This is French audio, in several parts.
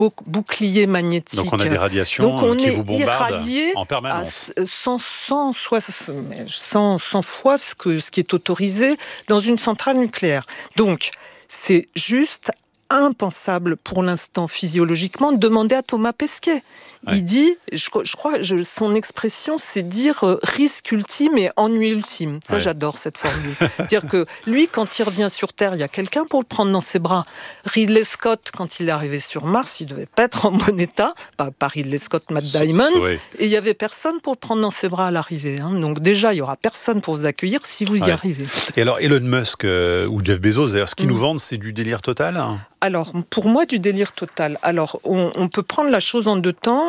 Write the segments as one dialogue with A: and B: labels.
A: bouclier magnétique.
B: Donc on a des radiations qui vous bombardent en permanence.
A: À 100 fois ce qui est autorisé dans une centrale nucléaire. Donc, c'est juste impensable pour l'instant physiologiquement de demander à Thomas Pesquet. Ouais. Il dit, je crois, son expression, c'est dire risque ultime et ennui ultime. Ça, ouais. J'adore cette formule. Dire que lui, quand il revient sur Terre, il y a quelqu'un pour le prendre dans ses bras. Ridley Scott, quand il est arrivé sur Mars, il devait pas être en bon état. Pas Ridley Scott, Matt Damon. Oui. Et il y avait personne pour le prendre dans ses bras à l'arrivée. Donc déjà, il y aura personne pour vous accueillir si vous y arrivez.
B: Et alors, Elon Musk ou Jeff Bezos, d'ailleurs, ce qu'ils nous vendent, c'est du délire total, hein.
A: Alors, pour moi, du délire total. Alors, on peut prendre la chose en deux temps.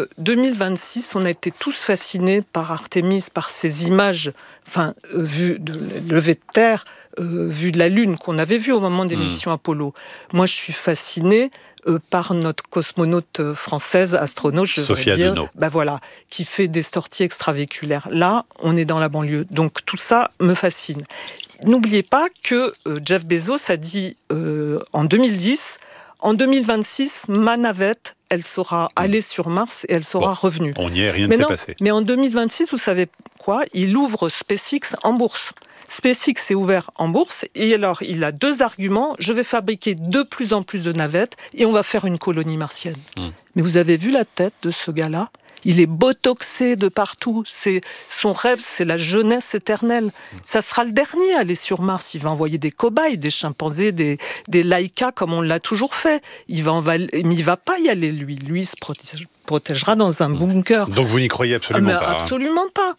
A: 2026, on a été tous fascinés par Artemis, par ces images, vues de lever de terre, vues de la Lune, qu'on avait vues au moment des missions Apollo. Moi, je suis fascinée par notre cosmonaute française, astronaute,
B: Sophia Deneau.
A: Qui fait des sorties extravéhiculaires. Là, on est dans la banlieue. Donc, tout ça me fascine. N'oubliez pas que Jeff Bezos a dit en 2010, en 2026, ma navette, elle sera allée sur Mars et elle sera revenue.
B: On y est, rien ne s'est passé.
A: Mais en 2026, vous savez quoi ? Il ouvre SpaceX en bourse. SpaceX est ouvert en bourse et alors il a 2 arguments. Je vais fabriquer de plus en plus de navettes et on va faire une colonie martienne. Mais vous avez vu la tête de ce gars-là ? Il est botoxé de partout. Son rêve, c'est la jeunesse éternelle. Ça sera le dernier à aller sur Mars. Il va envoyer des cobayes, des chimpanzés, des laïkas, comme on l'a toujours fait. Mais il va pas y aller, lui. Lui, il se protégera dans un bunker.
B: Donc vous n'y croyez absolument pas.
A: Absolument pas.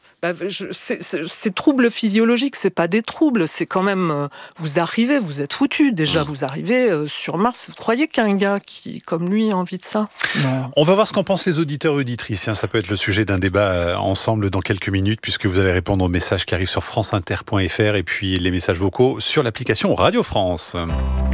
A: C'est troubles physiologiques, c'est pas des troubles. C'est quand même... vous arrivez, vous êtes foutus. Déjà, vous arrivez sur Mars. Vous croyez qu'un gars qui, comme lui, a envie de ça ? Non.
B: On va voir ce qu'en pensent les auditeurs et auditrices. Ça peut être le sujet d'un débat ensemble dans quelques minutes, puisque vous allez répondre aux messages qui arrivent sur franceinter.fr et puis les messages vocaux sur l'application Radio France.